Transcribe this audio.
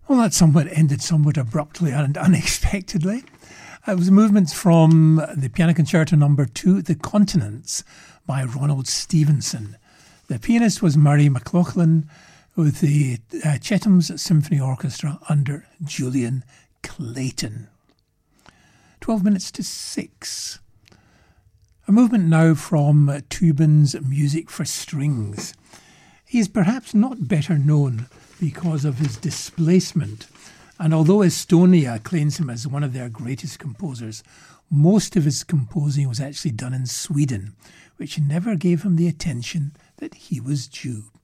Well, that ended somewhat abruptly and unexpectedly. It was movements from the Piano Concerto No. 2, The Continents, by Ronald Stevenson. The pianist was Murray McLaughlin, with the Chetham's Symphony Orchestra under Julian Clayton. 12 minutes to 6. A movement now from Toobin's Music for Strings. He is perhaps not better known because of his displacement, and although Estonia claims him as one of their greatest composers, most of his composing was actually done in Sweden, which never gave him the attention that he was due.